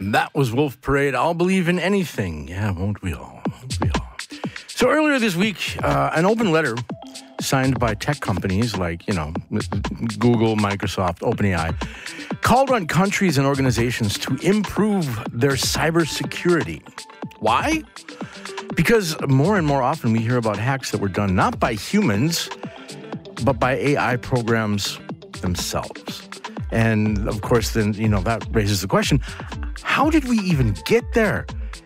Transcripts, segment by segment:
That was Wolf Parade. I'll believe in anything. Yeah, won't we all? Won't we all? So earlier this week, an open letter signed by tech companies like, Google, Microsoft, OpenAI, called on countries and organizations to improve their cybersecurity. Why? Because more and more often we hear about hacks that were done not by humans, but by AI programs themselves. And of course, then, that raises the question, how did we even get there?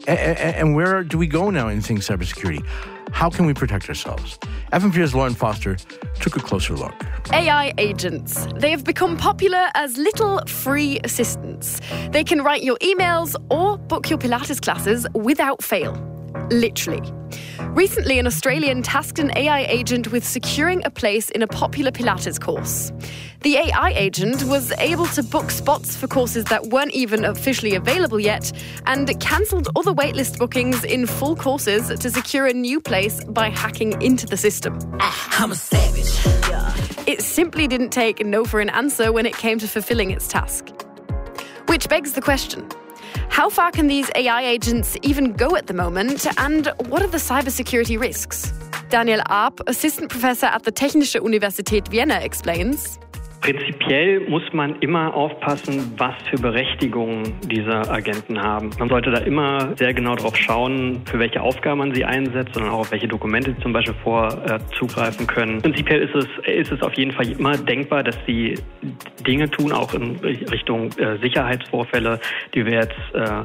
And where do we go now in things cybersecurity? How can we protect ourselves? FM4's Lauren Foster took a closer look. AI agents. They have become popular as little free assistants. They can write your emails or book your Pilates classes without fail. Literally. Recently, an Australian tasked an AI agent with securing a place in a popular Pilates course. The AI agent was able to book spots for courses that weren't even officially available yet and cancelled other waitlist bookings in full courses to secure a new place by hacking into the system. I'm a savage. It simply didn't take no for an answer when it came to fulfilling its task. Which begs the question, how far can these AI agents even go at the moment, and what are the cybersecurity risks? Daniel Arp, assistant professor at the Technische Universität Vienna, explains. Prinzipiell muss man immer aufpassen, was für Berechtigungen diese Agenten haben. Man sollte da immer sehr genau drauf schauen, für welche Aufgaben man sie einsetzt, sondern auch auf welche Dokumente sie zum Beispiel zugreifen können. Prinzipiell ist es auf jeden Fall immer denkbar, dass sie Dinge tun, auch in Richtung Sicherheitsvorfälle, die wir jetzt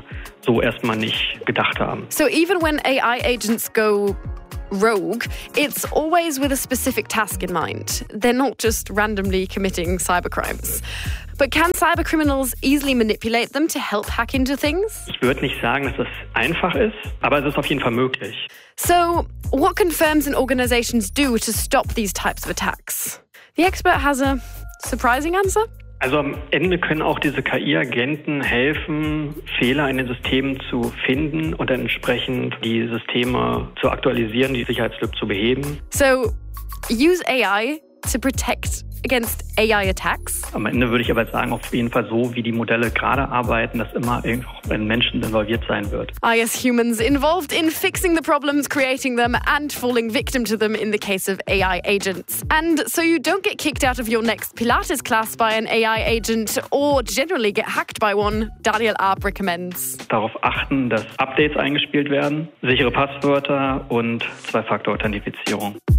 so erstmal nicht gedacht haben. So even when AI agents go rogue, it's always with a specific task in mind. They're not just randomly committing cybercrimes. But can cybercriminals easily manipulate them to help hack into things? Ich würde nicht sagen, dass das einfach ist, aber es ist auf jeden Fall möglich. So, what can firms and organizations do to stop these types of attacks? The expert has a surprising answer. Also am Ende können auch diese KI-Agenten helfen, Fehler in den Systemen zu finden und dann entsprechend die Systeme zu aktualisieren, die Sicherheitslücken zu beheben. So, use AI to protect against AI attacks? Am Ende würde ich aber sagen, auf jeden Fall so, wie die Modelle gerade arbeiten, dass immer ein Menschen involviert sein wird. As humans involved in fixing the problems, creating them and falling victim to them in the case of AI agents. And so you don't get kicked out of your next Pilates class by an AI agent or generally get hacked by one, Daniel Arp recommends. Darauf achten, dass Updates eingespielt werden, sichere Passwörter und Zwei-Faktor-Authentifizierung.